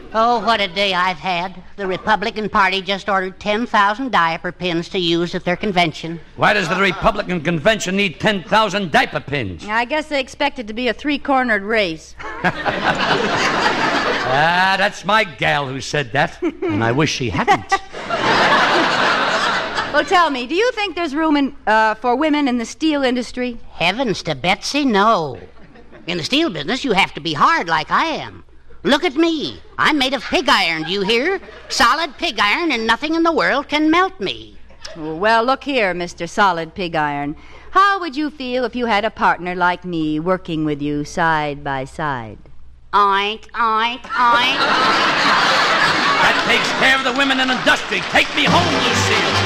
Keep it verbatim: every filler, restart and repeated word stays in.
Oh, what a day I've had. The Republican Party just ordered ten thousand diaper pins to use at their convention. Why does the Republican convention need ten thousand diaper pins? I guess they expect it to be a three-cornered race. Ah, that's my gal who said that, and I wish she hadn't. Well, tell me, do you think there's room in, uh, for women in the steel industry? Heavens to Betsy, no. In the steel business, you have to be hard like I am. Look at me. I'm made of pig iron, do you hear? Solid pig iron, and nothing in the world can melt me. Well, look here, Mister Solid Pig Iron. How would you feel if you had a partner like me working with you side by side? Oink, oink, oink. That takes care of the women in industry. Take me home, Lucille.